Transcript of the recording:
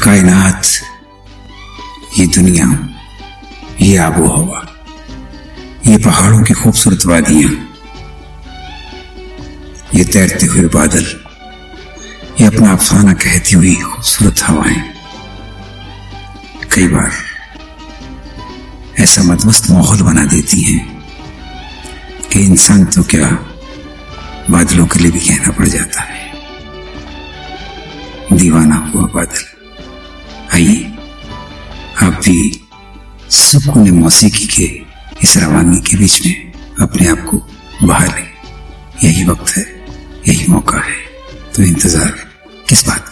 कायनात, ये दुनिया, ये आबो हवा, ये पहाड़ों की खूबसूरत वादियां, ये तैरते हुए बादल, ये अपना अफसाना कहती हुई खूबसूरत हवाएं कई बार ऐसा मदमस्त माहौल बना देती हैं कि इंसान तो क्या बादलों के लिए भी कहना पड़ जाता है। दीवाना हुआ बादल। आइए आप भी सुकून मौसीकी के इस रवानगी के बीच में अपने आप को बहा लें। यही वक्त है, यही मौका है, तो इंतजार किस बात का।